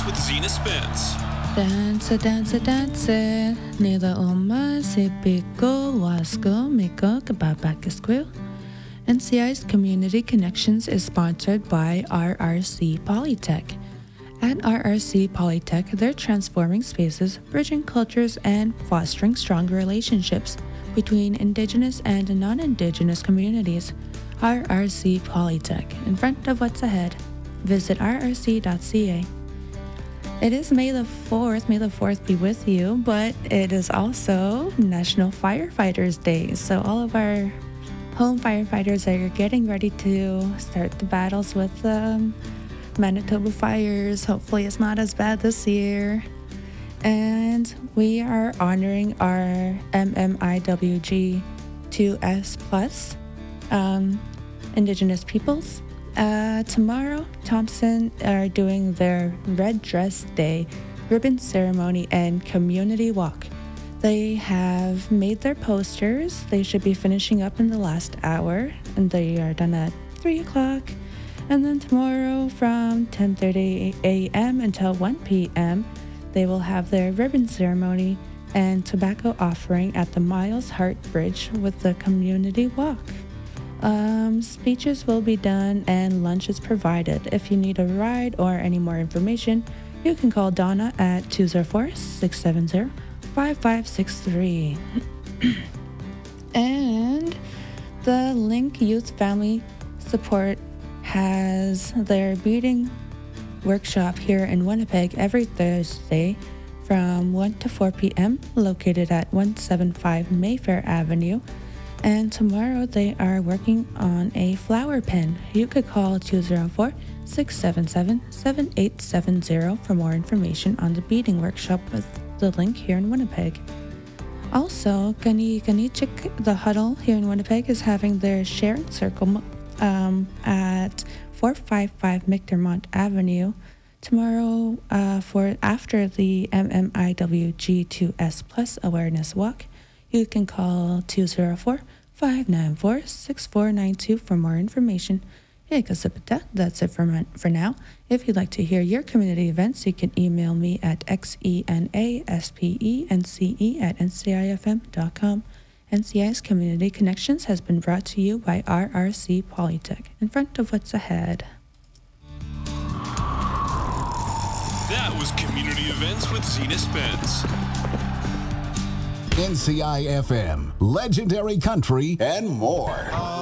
with Zena Spence. Dance, dance, dance. Nila Oma, Sipiko, Wasco, Miko, Kababakisquill. NCI's Community Connections is sponsored by RRC Polytech. At RRC Polytech, they're transforming spaces, bridging cultures, and fostering stronger relationships between Indigenous and non-Indigenous communities. RRC Polytech, in front of what's ahead. Visit rrc.ca. It is May the 4th. May the 4th be with you, but it is also National Firefighters Day. So all of our home firefighters are getting ready to start the battles with Manitoba fires. Hopefully it's not as bad this year. And we are honoring our MMIWG 2S Plus Indigenous peoples. Tomorrow, Thompson are doing their Red Dress Day, ribbon ceremony, and community walk. They have made their posters. They should be finishing up in the last hour, and they are done at 3 o'clock. And then tomorrow from 10:30 a.m. until 1 p.m., they will have their ribbon ceremony and tobacco offering at the Miles Hart Bridge with the community walk. Speeches will be done and lunch is provided. If you need a ride or any more information, you can call Donna at 204-670-5563. And the Link Youth Family Support has their reading workshop here in Winnipeg every Thursday from 1 to 4 p.m. located at 175 Mayfair Avenue. And tomorrow they are working on a flower pen. You could call 204-677-7870 for more information on the beading workshop with the link here in Winnipeg. Also, Ganichik, the Huddle here in Winnipeg, is having their sharing circle at 455 McDermott Avenue tomorrow for after the MMIWG2S Plus Awareness Walk. You can call 204-594-6492 for more information. That's it for now. If you'd like to hear your community events, you can email me at xenaspence@ncifm.com. NCI's Community Connections has been brought to you by RRC Polytech, in front of what's ahead. That was Community Events with Zena Spence. NCI FM, legendary country, and more.